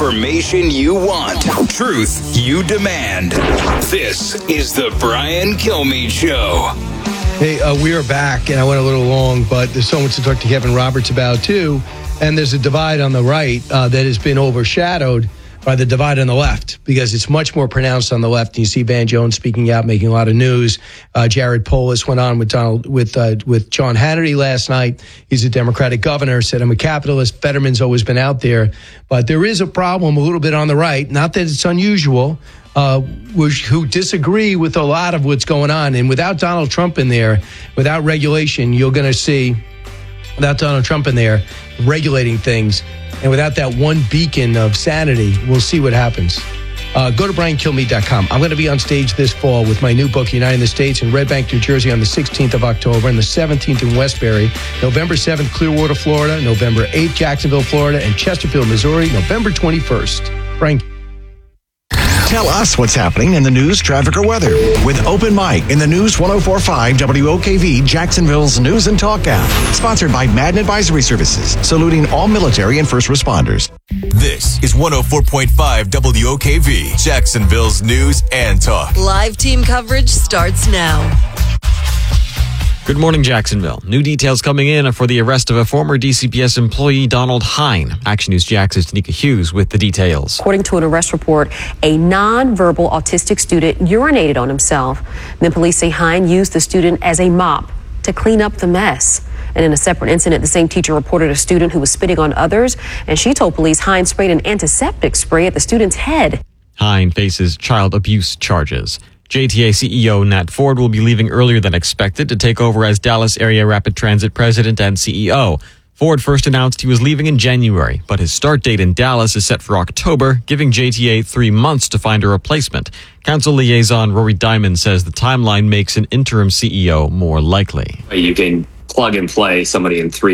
Information you want. Truth you demand. This is the Brian Kilmeade Show. Hey, we are back, and I went a little long, but there's so much to talk to Kevin Roberts about, too. And there's a divide on the right that has been overshadowed by the divide on the left, because it's much more pronounced on the left. You see Van Jones speaking out, making a lot of news. Jared Polis went on with John Hannity last night. He's a Democratic governor, said I'm a capitalist. Fetterman's always been out there. But there is a problem a little bit on the right, not that it's unusual, who disagree with a lot of what's going on. And without Donald Trump in there, without regulation, you're going to see, without Donald Trump in there regulating things, and without that one beacon of sanity, we'll see what happens. Go to BrianKilmeade.com. I'm going to be on stage this fall with my new book, Uniting the States, in Red Bank, New Jersey on the 16th of October and the 17th in Westbury. November 7th, Clearwater, Florida. November 8th, Jacksonville, Florida. And Chesterfield, Missouri, November 21st. Brian. Tell us what's happening in the news, traffic, or weather with Open Mic in the News 104.5 WOKV, Jacksonville's News and Talk app. Sponsored by Madden Advisory Services, saluting all military and first responders. This is 104.5 WOKV, Jacksonville's News and Talk. Live team coverage starts now. Good morning, Jacksonville. New details coming in for the arrest of a former DCPS employee, Donald Hine. Action News Jax's Tanika Hughes with the details. According to an arrest report, a nonverbal autistic student urinated on himself. Then police say Hine used the student as a mop to clean up the mess. And in a separate incident, the same teacher reported a student who was spitting on others, and she told police Hine sprayed an antiseptic spray at the student's head. Hine faces child abuse charges. JTA CEO Nat Ford will be leaving earlier than expected to take over as Dallas Area Rapid Transit president and CEO. Ford first announced he was leaving in January, but his start date in Dallas is set for October, giving JTA 3 months to find a replacement. Council liaison Rory Diamond says the timeline makes an interim CEO more likely. You can plug and play somebody in 3